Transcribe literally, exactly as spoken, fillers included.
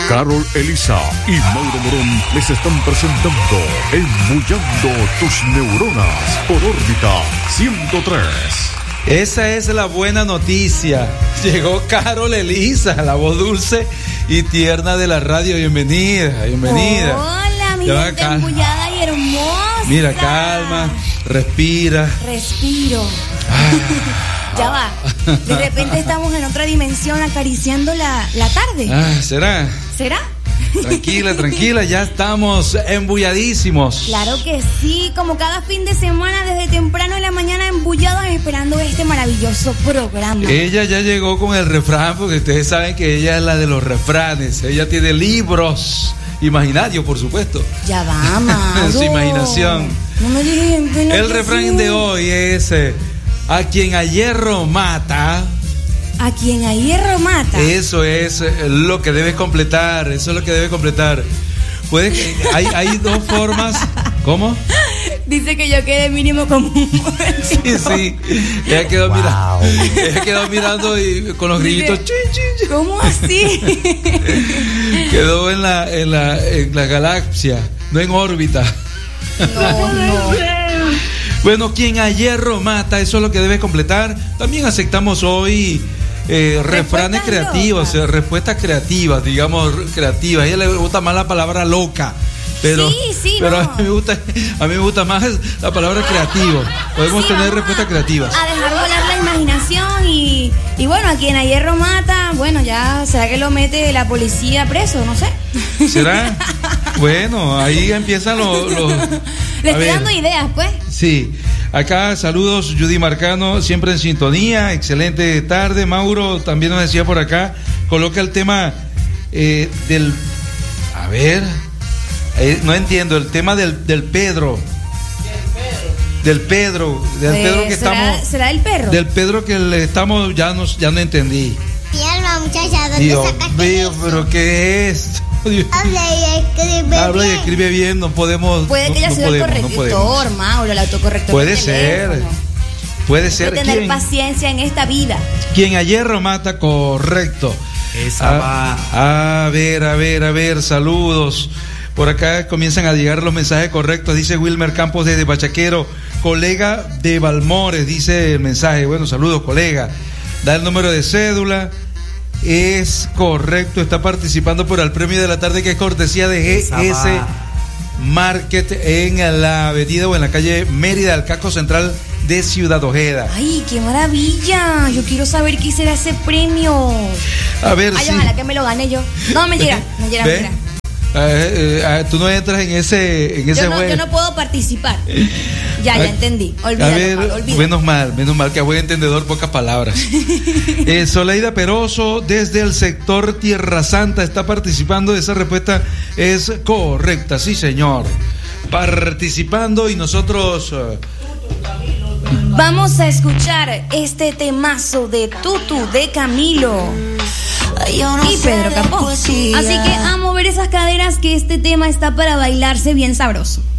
Carol Elisa y Mauro Morón les están presentando Embullando tus neuronas por órbita ciento tres. Esa es la buena noticia. Llegó Carol Elisa, la voz dulce y tierna de la radio. Bienvenida, bienvenida. Hola, mi gente embullada y hermosa. Mira, calma, respira. Respiro. Ah. Ya va. De repente estamos en otra dimensión acariciando la, la tarde. Ah, ¿será? ¿Será? Tranquila, tranquila, ya estamos embulladísimos. Claro que sí, como cada fin de semana desde temprano en la mañana embullados esperando este maravilloso programa. Ella ya llegó con el refrán, porque ustedes saben que ella es la de los refranes. Ella tiene libros imaginarios, por supuesto. Ya va, Mauro. Su imaginación. No me digan que no. El refrán sí. de hoy es: eh, a quien a hierro mata. A quien a hierro mata. Eso es lo que debes completar. Eso es lo que debes completar. Puedes, hay, hay dos formas. ¿Cómo? Dice que yo quedé mínimo como un Sí, sí. Ella quedó, wow. mirando, ella quedó mirando y con los grillitos. ¿Cómo así? Quedó en la, en la, en la galaxia, no en órbita. No, no. Bueno, quien a hierro mata, eso es lo que debes completar. También aceptamos hoy eh, refranes creativos, eh, respuestas creativas, digamos, creativas. A ella le gusta más la palabra loca. Pero, sí, sí, pero no. a mí me gusta, a mí me gusta más la palabra creativo. Podemos sí, tener respuestas creativas. A dejar volar la imaginación y, y bueno, a quien a hierro mata, bueno, ya será que lo mete la policía preso, no sé. ¿Será? Bueno, ahí empiezan los... los Le estoy dando ideas, pues. Sí. Acá saludos, Judy Marcano, siempre en sintonía. Excelente tarde. Mauro también nos decía por acá, coloca el tema eh, del... A ver... Eh, no entiendo, el tema del, del Pedro. Del Pedro. Del pues, Pedro que ¿será, estamos. ¿Será el perro? Del Pedro que le estamos, ya no, ya no entendí. Mi alma, muchacha, ¿dónde Dios sacaste mío, eso? pero ¿qué es? Habla y escribe Habla bien. y escribe bien, no podemos. Puede que no, haya no sido podemos, el corrector, no Mauro, el autocorrector. Puede ser. Puede ser. Hay que tener ¿Quién? paciencia en esta vida. Quien a hierro mata, correcto. Esa a, va. A ver, a ver, a ver, saludos. Por acá comienzan a llegar los mensajes correctos. Dice Wilmer Campos desde Bachaquero, colega de Balmores, dice el mensaje. Bueno, saludos, colega. Da el número de cédula. Es correcto, está participando por el premio de la tarde, que es cortesía de G S Market en la avenida o en la calle Mérida, al casco central de Ciudad Ojeda. Ay, qué maravilla. Yo quiero saber qué será ese premio. A ver, Ay, sí. ojalá que me lo gane yo. No, mentira, mentira, ¿Ve? mentira. Eh, eh, tú no entras en ese en ese yo, no, juego. yo no puedo participar. Ya, ya entendí. Olvídalo, A ver, Pablo, olvídalo. menos mal, menos mal que a buen entendedor, pocas palabras. eh, Soleida Peroso, desde el sector Tierra Santa, está participando. Esa respuesta es correcta, sí, señor. Participando y nosotros. Uh... Vamos a escuchar este temazo de Tutu de Camilo y Pedro Capó. Así que a mover esas caderas, que este tema está para bailarse bien sabroso.